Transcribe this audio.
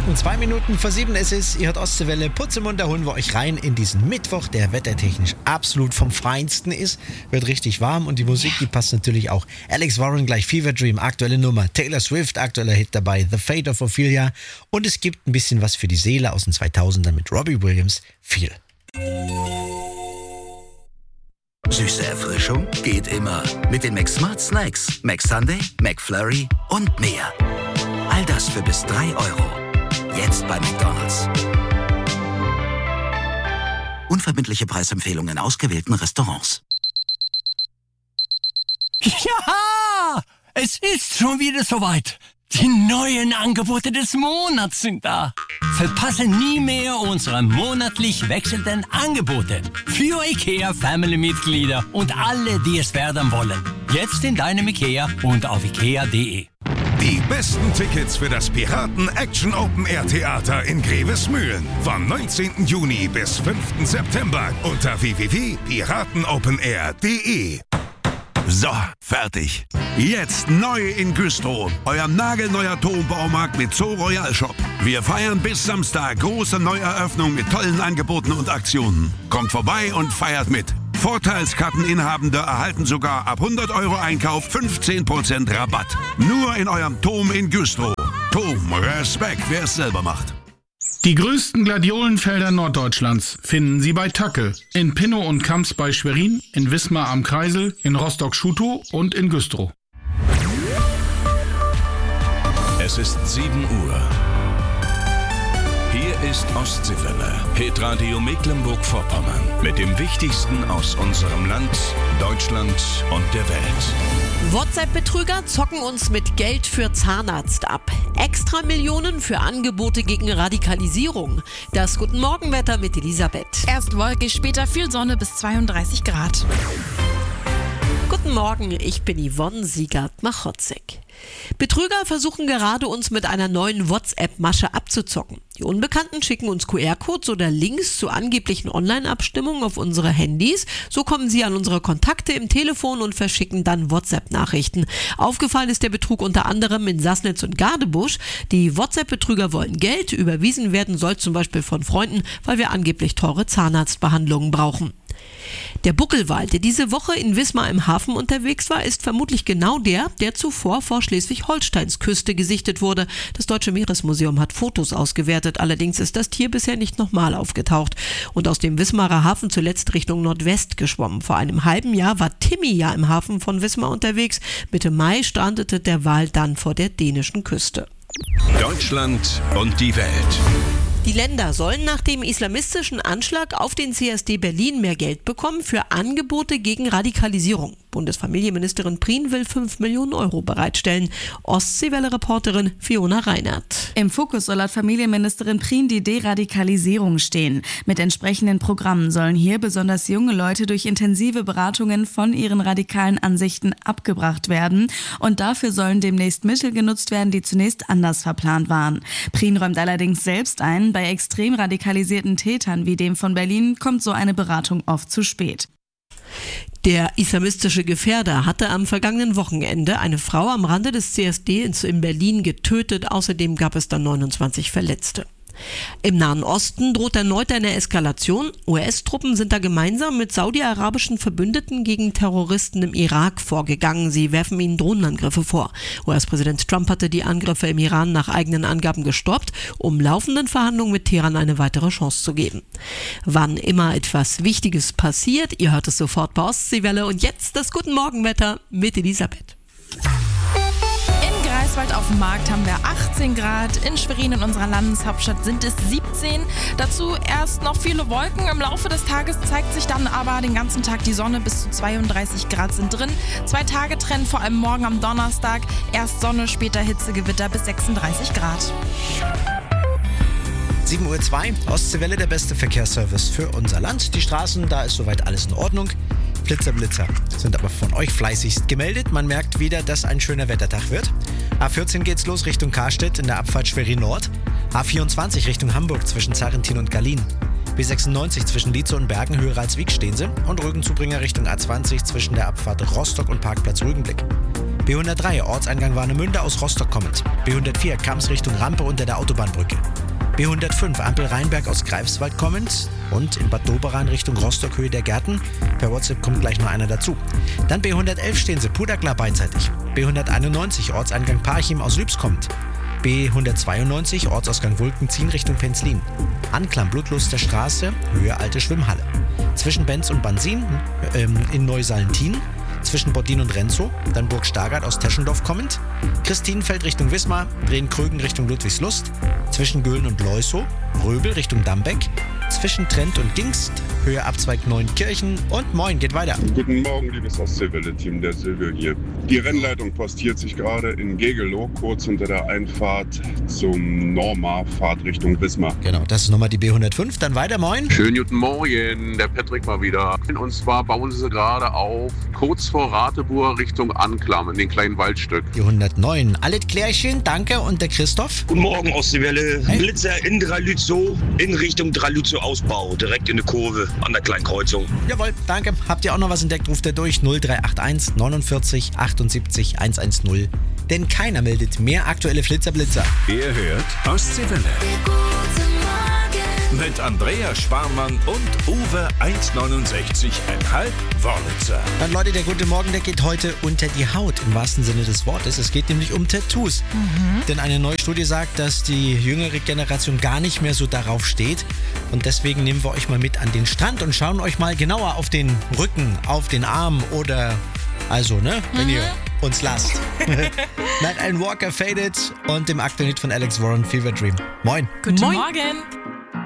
Morgen, 2 Minuten vor 7 es ist. Ihr hört Ostseewelle, Putz im Mund, da holen wir euch rein in diesen Mittwoch, der wettertechnisch absolut vom Feinsten ist. Wird richtig warm und die Musik, die passt natürlich auch. Alex Warren gleich Fever Dream, aktuelle Nummer. Taylor Swift, aktueller Hit dabei. The Fate of Ophelia. Und es gibt ein bisschen was für die Seele aus den 2000ern mit Robbie Williams. Viel. Süße Erfrischung geht immer. Mit den McSmart Snacks, McSunday, McFlurry und mehr. All das für bis 3 Euro. Jetzt bei McDonald's. Unverbindliche Preisempfehlungen in ausgewählten Restaurants. Ja, es ist schon wieder soweit. Die neuen Angebote des Monats sind da. Verpasse nie mehr unsere monatlich wechselnden Angebote für IKEA-Family-Mitglieder und alle, die es werden wollen. Jetzt in deinem IKEA und auf ikea.de. Die besten Tickets für das Piraten Action Open Air Theater in Grevesmühlen vom 19. Juni bis 5. September unter www.piratenopenair.de. So, fertig. Jetzt neu in Güstrow. Euer nagelneuer Turmbaumarkt mit Zoo Royal Shop. Wir feiern bis Samstag große Neueröffnung mit tollen Angeboten und Aktionen. Kommt vorbei und feiert mit. Vorteilskarteninhabende erhalten sogar ab 100 Euro Einkauf 15% Rabatt. Nur in eurem Turm in Güstrow. Turm, Respekt, wer es selber macht. Die größten Gladiolenfelder Norddeutschlands finden Sie bei Tacke. In Pinnow und Kamps bei Schwerin, in Wismar am Kreisel, in Rostock-Schutow und in Güstrow. Es ist 7 Uhr. Hier ist Ostseewelle, Hitradio Mecklenburg-Vorpommern. Mit dem Wichtigsten aus unserem Land, Deutschland und der Welt. WhatsApp-Betrüger zocken uns mit Geld für Zahnarzt ab. Extra Millionen für Angebote gegen Radikalisierung. Das Guten Morgenwetter mit Elisabeth. Erst wolkig, später viel Sonne bis 32 Grad. Guten Morgen, ich bin Yvonne Siegert-Machotzek. Betrüger versuchen gerade, uns mit einer neuen WhatsApp-Masche abzuzocken. Die Unbekannten schicken uns QR-Codes oder Links zu angeblichen Online-Abstimmungen auf unsere Handys. So kommen sie an unsere Kontakte im Telefon und verschicken dann WhatsApp-Nachrichten. Aufgefallen ist der Betrug unter anderem in Sassnitz und Gadebusch. Die WhatsApp-Betrüger wollen Geld, überwiesen werden soll zum Beispiel von Freunden, weil wir angeblich teure Zahnarztbehandlungen brauchen. Der Buckelwal, der diese Woche in Wismar im Hafen unterwegs war, ist vermutlich genau der zuvor vor Schleswig-Holsteins Küste gesichtet wurde. Das Deutsche Meeresmuseum hat Fotos ausgewertet, allerdings ist das Tier bisher nicht nochmal aufgetaucht und aus dem Wismarer Hafen zuletzt Richtung Nordwest geschwommen. Vor einem halben Jahr war Timmy ja im Hafen von Wismar unterwegs. Mitte Mai strandete der Wal dann vor der dänischen Küste. Deutschland und die Welt. Die Länder sollen nach dem islamistischen Anschlag auf den CSD Berlin mehr Geld bekommen für Angebote gegen Radikalisierung. Bundesfamilienministerin Prien will 5 Millionen Euro bereitstellen. Ostseewelle-Reporterin Fiona Reinert. Im Fokus soll laut Familienministerin Prien die Deradikalisierung stehen. Mit entsprechenden Programmen sollen hier besonders junge Leute durch intensive Beratungen von ihren radikalen Ansichten abgebracht werden. Und dafür sollen demnächst Mittel genutzt werden, die zunächst anders verplant waren. Prien räumt allerdings selbst ein, bei extrem radikalisierten Tätern wie dem von Berlin kommt so eine Beratung oft zu spät. Der islamistische Gefährder hatte am vergangenen Wochenende eine Frau am Rande des CSD in Berlin getötet. Außerdem gab es dann 29 Verletzte. Im Nahen Osten droht erneut eine Eskalation. US-Truppen sind da gemeinsam mit saudi-arabischen Verbündeten gegen Terroristen im Irak vorgegangen. Sie werfen ihnen Drohnenangriffe vor. US-Präsident Trump hatte die Angriffe im Iran nach eigenen Angaben gestoppt, um laufenden Verhandlungen mit Teheran eine weitere Chance zu geben. Wann immer etwas Wichtiges passiert, ihr hört es sofort bei Ostseewelle. Und jetzt das Guten Morgenwetter mit Elisabeth. In Greifswald auf dem Markt haben wir 18 Grad, in Schwerin in unserer Landeshauptstadt sind es 17. Dazu erst noch viele Wolken. Im Laufe des Tages zeigt sich dann aber den ganzen Tag die Sonne, bis zu 32 Grad sind drin. 2 Tage trennen, vor allem morgen am Donnerstag. Erst Sonne, später Hitzegewitter bis 36 Grad. 7:02 Uhr, Ostseewelle, der beste Verkehrsservice für unser Land. Die Straßen, da ist soweit alles in Ordnung. Blitzer sind aber von euch fleißigst gemeldet. Man merkt wieder, dass ein schöner Wettertag wird. A14 geht's los Richtung Karstedt in der Abfahrt Schwerin Nord. A24 Richtung Hamburg zwischen Zarrentin und Gallien. B96 zwischen Lietzow und Bergen, Höhe Ralswiek stehen sie. Und Rügenzubringer Richtung A20 zwischen der Abfahrt Rostock und Parkplatz Rügenblick. B103 Ortseingang Warnemünde aus Rostock kommend. B104 Kams Richtung Rampe unter der Autobahnbrücke. B105 Ampel Rheinberg aus Greifswald kommend und in Bad Doberan Richtung Rostock Höhe der Gärten. Per WhatsApp kommt gleich noch einer dazu. Dann B111 stehen sie Puderklar beidseitig. B191 Ortseingang Parchim aus Lübs kommend. B192 Ortsausgang Wulkenziehen Richtung Penzlin. Anklam Blutluster Straße, Höhe Alte Schwimmhalle. Zwischen Benz und Bansin in Neusallentin. Zwischen Bottin und Renzow, dann Burg Stargard aus Teschendorf kommend, Christinenfeld Richtung Wismar, Breen-Krögen Richtung Ludwigslust, zwischen Göhlen und Leusow, Röbel Richtung Dambeck, zwischen Trent und Dingst, Höhe Abzweig Neunkirchen und Moin, geht weiter. Guten Morgen, liebes Ostseewelle-Team, der Silvio hier. Die Rennleitung postiert sich gerade in Gegelow, kurz unter der Einfahrt zum Norma-Fahrt Richtung Wismar. Genau, das ist nochmal die B105, dann weiter, Moin. Schönen guten Morgen, der Patrick mal wieder. Und zwar bauen sie gerade auf, kurz vor Rateburg Richtung Anklam, in den kleinen Waldstück. Die 109, alles Klärchen, danke. Und der Christoph? Guten Morgen, Ostseewelle. Hey. Blitzer in Dralützow, in Richtung Dralützow Ausbau, direkt in der Kurve an der Kleinkreuzung. Jawohl, danke. Habt ihr auch noch was entdeckt, ruft ihr durch 0381 49 78 110. Denn keiner meldet mehr aktuelle Flitzer-Blitzer. Ihr hört Ostseewelle. Mit Andrea Sparmann und Uwe 1,69,5 Wörlitzer. Dann Leute, der gute Morgen, der geht heute unter die Haut, im wahrsten Sinne des Wortes. Es geht nämlich um Tattoos. Denn eine neue Studie sagt, dass die jüngere Generation gar nicht mehr so darauf steht. Und deswegen nehmen wir euch mal mit an den Strand und schauen euch mal genauer auf den Rücken, auf den Arm oder also, ne, wenn ihr uns lasst. Mit Alan Walker Faded und dem aktuellen Hit von Alex Warren, Fever Dream. Moin. Guten Morgen.